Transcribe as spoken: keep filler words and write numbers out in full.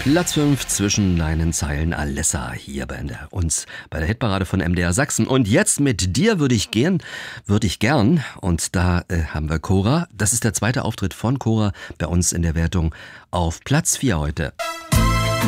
Platz fünf zwischen deinen Zeilen Alessa hier bei der, uns bei der Hitparade von M D R Sachsen. Und jetzt mit dir würde ich gehen, würde ich gern. Und da äh, haben wir Cora. Das ist der zweite Auftritt von Cora bei uns in der Wertung auf Platz vier heute.